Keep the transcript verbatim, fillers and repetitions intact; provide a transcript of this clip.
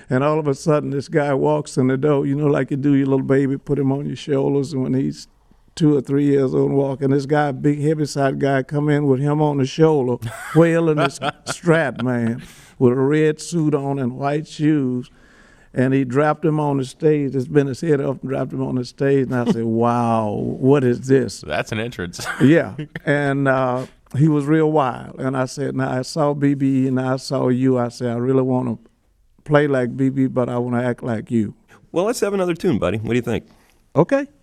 And all of a sudden, this guy walks in the door, you know, like you do your little baby, put him on your shoulders. And when he's two or three years old and walking, this guy, big heaviside guy, come in with him on the shoulder, wailing his strap, man, with a red suit on and white shoes. And he dropped him on the stage. Just bent his head up and dropped him on the stage. And I said, wow, what is this? That's an entrance. Yeah. And uh, he was real wild. And I said, now I saw B B and I saw you. I said, I really want to play like B B, but I want to act like you. Well, let's have another tune, buddy. What do you think? Okay.